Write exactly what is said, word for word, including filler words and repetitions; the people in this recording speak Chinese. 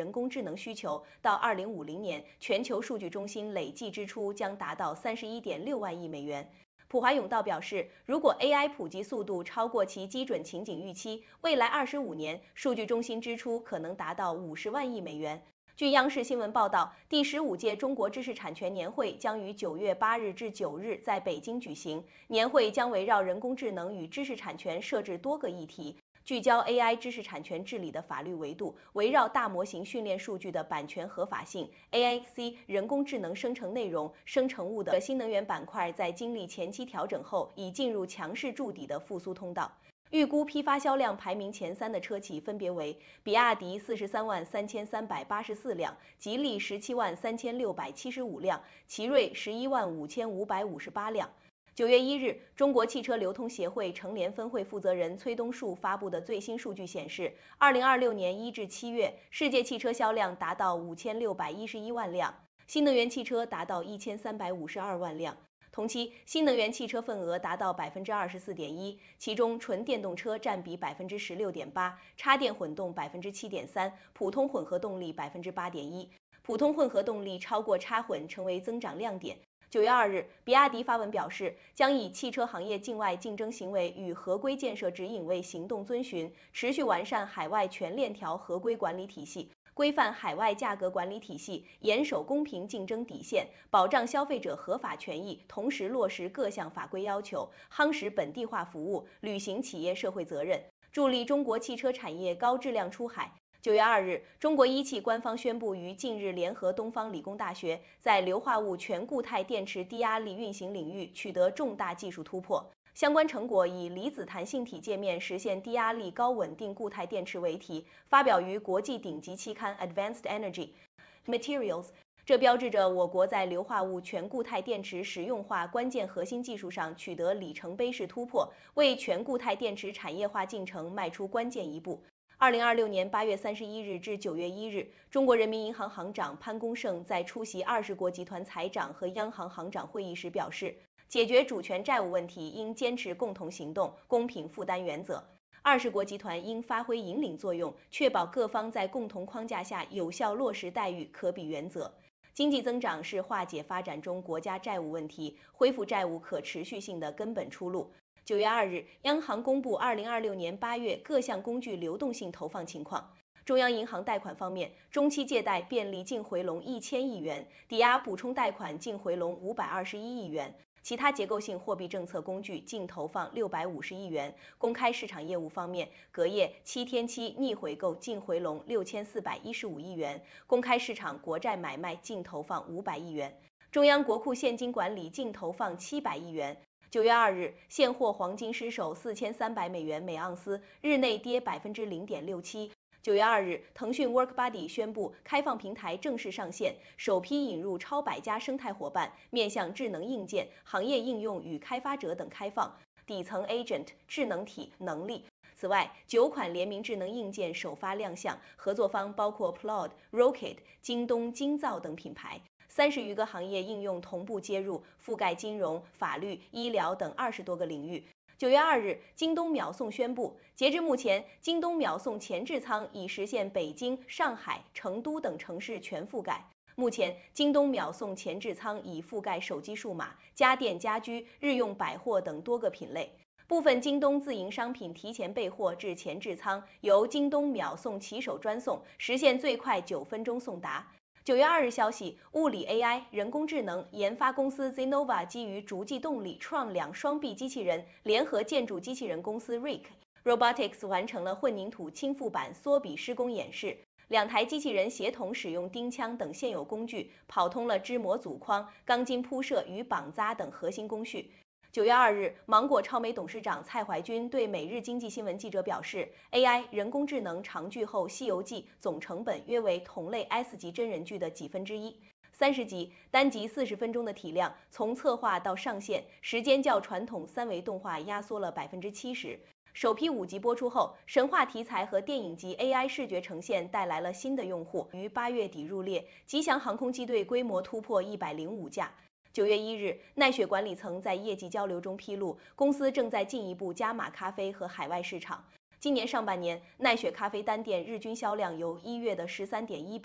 人工智能需求，到二零五零年，全球数据中心累计支出将达到三十一点六万亿美元。普华永道表示，如果 A I 普及速度超过其基准情景预期，未来二十五年数据中心支出可能达到五十万亿美元。据央视新闻报道，第十五届中国知识产权年会将于九月八日至九日在北京举行。年会将围绕人工智能与知识产权设置多个议题，聚焦 A I 知识产权治理的法律维度，围绕大模型训练数据的版权合法性、A I C 人工智能生成内容、生成物的新能源板块在经历前期调整后，已进入强势筑底的复苏通道。预估批发销量排名前三的车企分别为比亚迪四十三万三千三百八十四辆，吉利十七万三千六百七十五辆，奇瑞十一万五千五百五十八辆。九月一日，中国汽车流通协会成联分会负责人崔东树发布的最新数据显示，二零二六年一至七月，世界汽车销量达到五千六百一十一万辆，新能源汽车达到一千三百五十二万辆。同期，新能源汽车份额达到百分之二十四点一，其中纯电动车占比百分之十六点八，插电混动百分之七点三，普通混合动力百分之八点一，普通混合动力超过插混成为增长亮点。九月二日，比亚迪发文表示，将以汽车行业境外竞争行为与合规建设指引为行动遵循，持续完善海外全链条合规管理体系，规范海外价格管理体系，严守公平竞争底线，保障消费者合法权益，同时落实各项法规要求，夯实本地化服务，履行企业社会责任，助力中国汽车产业高质量出海。九月二日，中国一汽官方宣布于近日联合东方理工大学，在硫化物全固态电池低压力运行领域取得重大技术突破。相关成果以离子弹性体界面实现低压力高稳定固态电池为题，发表于国际顶级期刊 Advanced Energy Materials。这标志着我国在硫化物全固态电池实用化关键核心技术上取得里程碑式突破，为全固态电池产业化进程迈出关键一步。二零二六年八月三十一日至九月一日，中国人民银行行长潘功胜在出席二十国集团财长和央行行长会议时表示，解决主权债务问题应坚持共同行动、公平负担原则。二十国集团应发挥引领作用，确保各方在共同框架下有效落实待遇可比原则。经济增长是化解发展中国家债务问题、恢复债务可持续性的根本出路。九月二日，央行公布二零二六年八月各项工具流动性投放情况。中央银行贷款方面，中期借贷便利净回笼一千亿元，抵押补充贷款净回笼五百二十一亿元，其他结构性货币政策工具净投放六百五十亿元。公开市场业务方面，隔夜七天期逆回购净回笼六千四百一十五亿元，公开市场国债买卖净投放五百亿元，中央国库现金管理净投放七百亿元。九月二日，现货黄金失守四千三百美元每盎司，日内跌百分之零点六七。九月二日，腾讯 WorkBuddy 宣布开放平台正式上线，首批引入超百家生态伙伴，面向智能硬件、行业应用与开发者等开放，底层 agent 智能体能力。此外，九款联名智能硬件首发亮相，合作方包括 Plod、Rocket、京东、京造等品牌。三十余个行业应用同步接入，覆盖金融、法律、医疗等二十多个领域。九月二日，京东秒送宣布，截至目前，京东秒送前置仓已实现北京、上海、成都等城市全覆盖。目前，京东秒送前置仓已覆盖手机数码、家电家居、日用百货等多个品类。部分京东自营商品提前备货至前置仓，由京东秒送骑手专送，实现最快九分钟送达。九月二日消息，物理 A I 人工智能研发公司 Zenova 基于逐迹动力创两双臂机器人，联合建筑机器人公司 Rick Robotics 完成了混凝土倾覆板缩比施工演示。两台机器人协同使用钉枪等现有工具，跑通了支模组框、钢筋铺设与绑扎等核心工序。九月二日，芒果超媒董事长蔡怀君对每日经济新闻记者表示 ，A I 人工智能长剧后《西游记》总成本约为同类 S 级真人剧的几分之一。三十集，单集四十分钟的体量，从策划到上线，时间较传统三维动画压缩了百分之七十。首批五集播出后，神话题材和电影级 A I 视觉呈现带来了新的用户，于八月底入列。吉祥航空机队规模突破一百零五架。九月一日，奈雪管理层在业绩交流中披露，公司正在进一步加码咖啡和海外市场。 今年上半年，奈雪咖啡单店日均销量由一月的十三点一倍